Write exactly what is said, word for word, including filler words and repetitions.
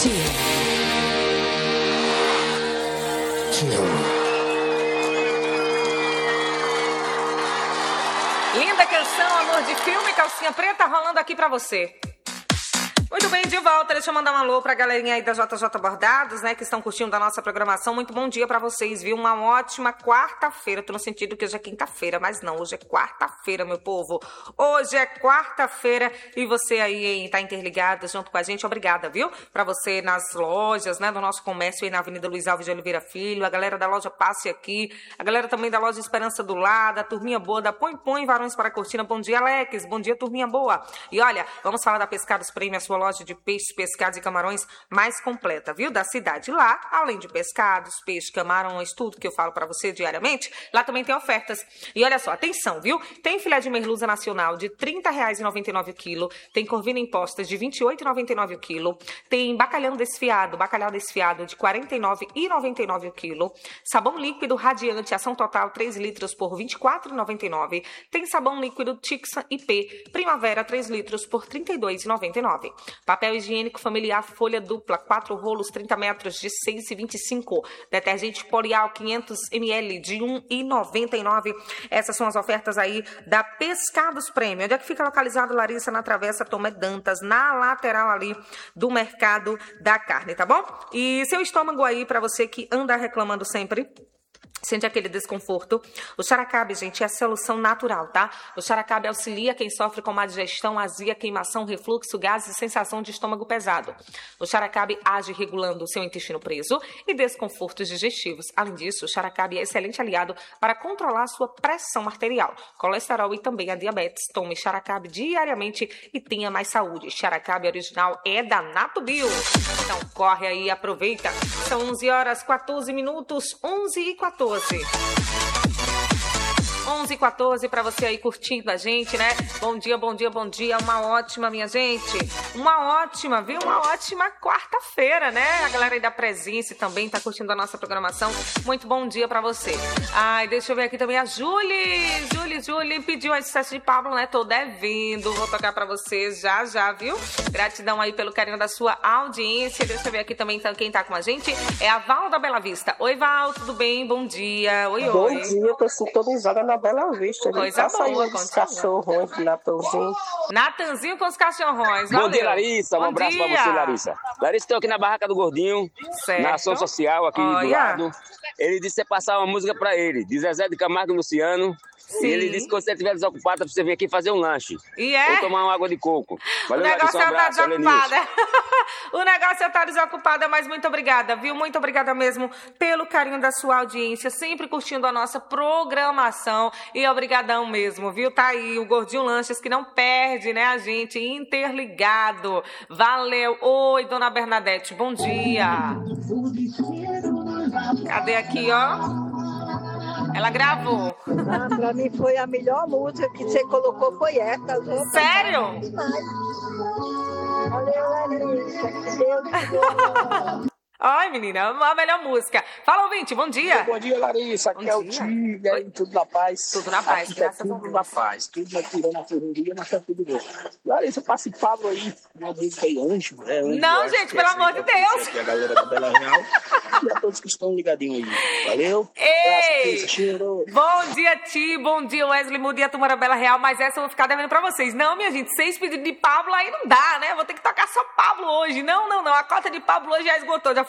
Linda canção, amor de filme, calcinha preta rolando aqui pra você. Muito bem, de volta, deixa eu mandar um alô pra galerinha aí da J J Bordados, né, que estão curtindo a nossa programação. Muito bom dia pra vocês, viu? Uma ótima quarta-feira, tô no sentido que hoje é quinta-feira, mas não, hoje é quarta-feira, meu povo. Hoje é quarta-feira e você aí, hein, tá interligado junto com a gente, obrigada, viu? Pra você nas lojas, né, do nosso comércio aí na Avenida Luiz Alves de Oliveira Filho, a galera da loja Passe Aqui, a galera também da loja Esperança do Lado, a turminha boa da Põe Põe Varões para a Cortina. Bom dia, Alex, bom dia, turminha boa. E olha, vamos falar da Pescados Prêmio, a sua loja de peixes, pescados e camarões mais completa, viu? Da cidade. Lá, além de pescados, peixes, camarões, tudo que eu falo pra você diariamente, lá também tem ofertas. E olha só, atenção, viu? Tem filé de merluza nacional de trinta reais e noventa e nove o quilo, tem corvina em postas de vinte e oito reais e noventa e nove o quilo, tem bacalhau desfiado, bacalhau desfiado de quarenta e nove reais e noventa e nove o quilo, sabão líquido radiante, ação total três litros por vinte e quatro reais e noventa e nove, tem sabão líquido Tixa I P, Primavera três litros por trinta e dois reais e noventa e nove. Papel higiênico familiar folha dupla, quatro rolos, trinta metros de seis reais e vinte e cinco. Detergente Polial quinhentos mililitros de um real e noventa e nove. Essas são as ofertas aí da Pescados Prêmio. Onde é que fica localizado, Larissa? Na Travessa Tomé Dantas, na lateral ali do Mercado da Carne, tá bom? E seu estômago aí, pra você que anda reclamando sempre, sente aquele desconforto, o Xaracabe, gente, é a solução natural, tá? O Xaracabe auxilia quem sofre com má digestão, azia, queimação, refluxo, gases e sensação de estômago pesado. O Xaracabe age regulando o seu intestino preso e desconfortos digestivos. Além disso, o Xaracabe é excelente aliado para controlar a sua pressão arterial, colesterol e também a diabetes. Tome Xaracabe diariamente e tenha mais saúde. Xaracabe original é da Natubio. Então corre aí, aproveita. São onze horas e quatorze minutos, onze e quatorze. onze e quatorze para você aí curtindo a gente, né? Bom dia, bom dia, bom dia. Uma ótima, minha gente. Uma ótima, viu? Uma ótima quarta-feira, né? A galera aí da Presença também tá curtindo a nossa programação. Muito bom dia para você. Ai, deixa eu ver aqui também a Julie. Julie, Julie pediu a sucesso de Pablo, né? Tô devendo. Vou tocar para você já, já, viu? Gratidão aí pelo carinho da sua audiência. Deixa eu ver aqui também quem tá com a gente. É a Val da Bela Vista. Oi, Val, tudo bem? Bom dia. Oi, bom oi. Bom dia, tô sintonizada na Bela Vista. Coisa boa, com os cachorrões, Natanzinho. Natanzinho com os cachorrões. Bom dia, Larissa. Um Bom abraço dia. Pra você, Larissa. Larissa, estou aqui na Barraca do Gordinho, certo. Na ação social aqui Olha. do lado. Ele disse que você passar uma música pra ele, de Zezé de Camargo e Luciano. Sim. E ele disse que você estiver desocupado, pra você vir aqui fazer um lanche. E é? Ou tomar uma água de coco. Valeu, o negócio Larissa, um é estar desocupada. O negócio é estar desocupada, mas muito obrigada, viu? Muito obrigada mesmo pelo carinho da sua audiência, sempre curtindo a nossa programação. E obrigadão mesmo, viu? Tá aí o Gordinho Lanches, que não perde, né, a gente? Interligado. Valeu. Oi, dona Bernadette, bom dia. Cadê aqui, ó? Ela gravou. Ah, pra mim foi a melhor música que você colocou, foi essa. Sério? Valeu, Larissa. Deus te Ai, menina, a melhor música. Fala, ouvinte, bom dia. Bom dia, Larissa. Aqui é o Tio, e aí, tudo na paz? Tudo na paz, aqui graças é tudo a Deus. na paz. Tudo na tirando a ferreria, mas tá tudo bem. Larissa, passe Pablo aí, uma música aí, Anjo. É, Anjo Não, gente, pelo amor de Deus. Aqui a galera da Bela Real e a todos que estão ligadinhos aí. Valeu. Ei, Graças, bom dia, Ti, bom dia, Wesley, bom dia, turma da Bela Real, mas essa eu vou ficar devendo pra vocês. Não, minha gente, seis pedidos de Pablo aí não dá, né? Vou ter que tocar só Pablo hoje. Não, não, não, a cota de Pablo hoje já esgotou, já foi